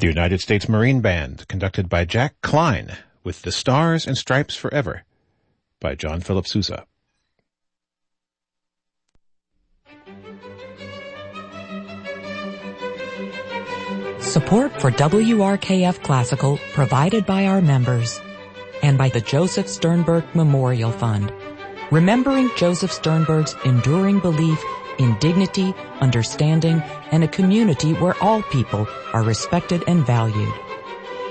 The United States Marine Band, conducted by Jack Klein, with The Stars and Stripes Forever, by John Philip Sousa. Support for WRKF Classical provided by our members and by the Joseph Sternberg Memorial Fund, remembering Joseph Sternberg's enduring belief in dignity, understanding, and a community where all people are respected and valued.